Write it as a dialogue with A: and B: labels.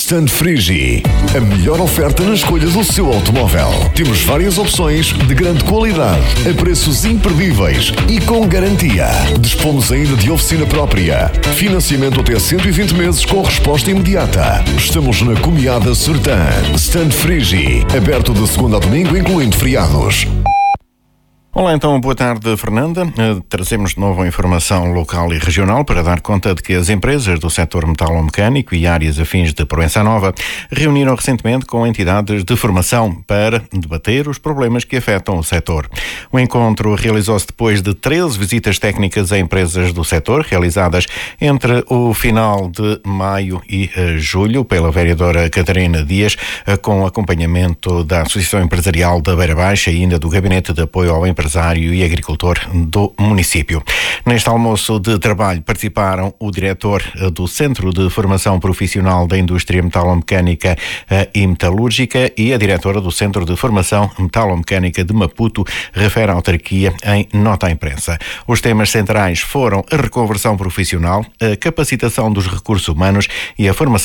A: Stand Frigi, a melhor oferta na escolha do seu automóvel. Temos várias opções de grande qualidade, a preços imperdíveis e com garantia. Dispomos ainda de oficina própria, financiamento até 120 meses com resposta imediata. Estamos na Comiada Sertã. Stand Frigi, aberto de segunda a domingo, incluindo feriados.
B: Olá, então, boa tarde, Fernanda. Trazemos de novo a informação local e regional para dar conta de que as empresas do setor metalomecânico e áreas afins de Proença Nova reuniram recentemente com entidades de formação para debater os problemas que afetam o setor. O encontro realizou-se depois de 13 visitas técnicas a empresas do setor, realizadas entre o final de maio e julho pela vereadora Catarina Dias, com acompanhamento da Associação Empresarial da Beira Baixa e ainda do Gabinete de Apoio ao Empresário e agricultor do município. Neste almoço de trabalho participaram o diretor do Centro de Formação Profissional da Indústria Metalomecânica e Metalúrgica e a diretora do Centro de Formação Metalomecânica de Maputo, refere a autarquia em nota à imprensa. Os temas centrais foram a reconversão profissional, a capacitação dos recursos humanos e a formação